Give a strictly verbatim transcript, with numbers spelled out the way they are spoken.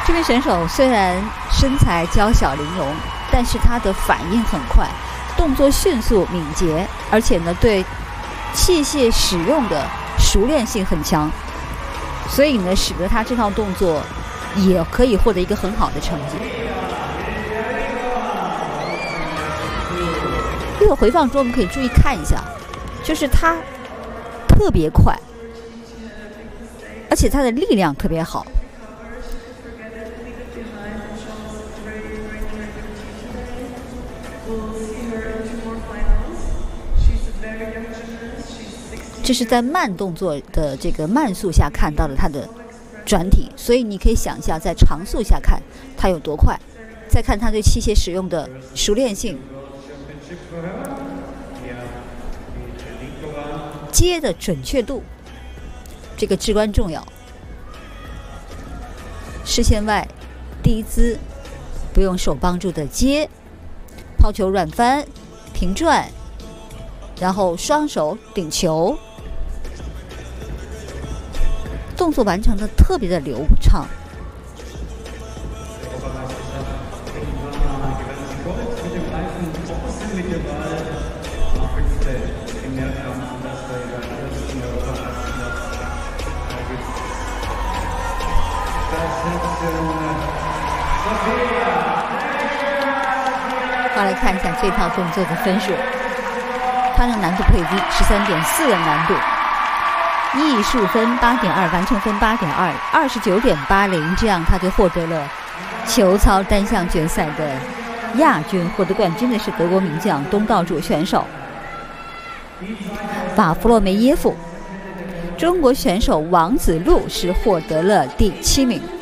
这位选手虽然身材娇小玲珑，但是他的反应很快，动作迅速敏捷，而且呢对器械使用的熟练性很强，所以呢使得他这套动作也可以获得一个很好的成绩。这个回放中我们可以注意看一下，就是他特别快，而且他的力量特别好。这是在慢动作的这个慢速下看到的它的转体，所以你可以想一下在长速下看它有多快，再看它对器械使用的熟练性，接的准确度，这个至关重要。视线外第一姿不用手帮助的接，抛球软翻平转，然后双手顶球，动作完成的特别的流畅。好，来看一下这套动作的分数，它的难度配低，十三点四的难度。艺术分八点二，完成分八点二，二十九点八零，这样他就获得了球操单项决赛的亚军。获得冠军的是德国名将东道主选手瓦弗洛梅耶夫，中国选手王子路是获得了第七名。